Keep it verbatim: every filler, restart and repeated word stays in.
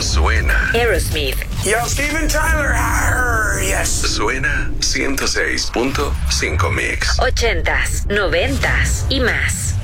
suena. Aerosmith. Yo, Steven Tyler. Arr, yes. Suena ciento seis punto cinco Mix. Ochentas, noventas y más.